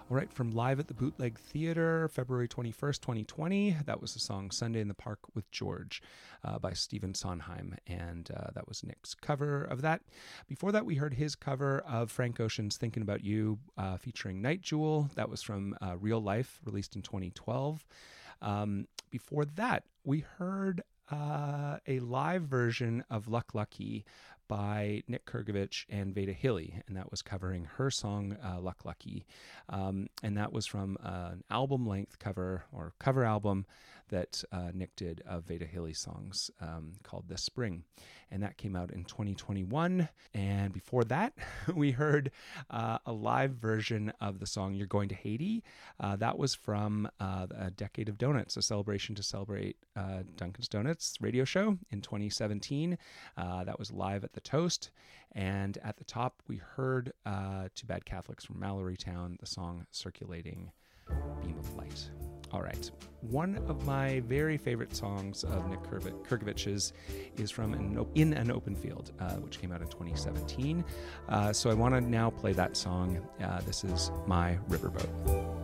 All right, from Live at the Bootleg Theater, February 21st, 2020, that was the song Sunday in the Park with George by Stephen Sondheim, and that was Nick's cover of that. Before that, we heard his cover of Frank Ocean's Thinking About You featuring Night Jewel. That was from Real Life, released in 2012. Before that, we heard a live version of Luck Lucky by Nick Kurgovich and Veda Hilly, and that was covering her song Luck Lucky, and that was from an album-length cover album that Nick did of Veda Hilly's songs called This Spring, and that came out in 2021. And before that, we heard a live version of the song You're Going to Haiti. That was from A Decade of Donuts, a celebration to celebrate Dunkin's Donuts radio show in 2017. That was live at the Toast. And at the top, we heard Two Bad Catholics from Mallorytown, the song Circulating Beam of Light. All right. One of my very favorite songs of Nick Kurgovich's is from In an Open Field, which came out in 2017. So I want to now play that song. This is My Riverboat.